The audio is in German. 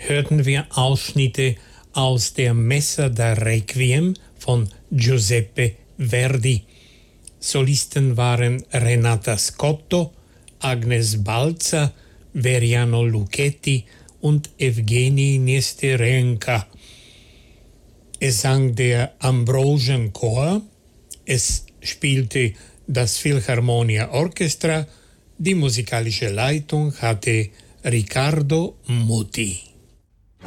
hörten wir Ausschnitte aus der Messa da Requiem von Giuseppe Verdi. Solisten waren Renata Scotto, Agnes Balza, Veriano Lucchetti und Evgeny Nesterenka. Es sang der Ambrosenchor, es spielte das Philharmonia Orchestra, die musikalische Leitung hatte Riccardo Muti.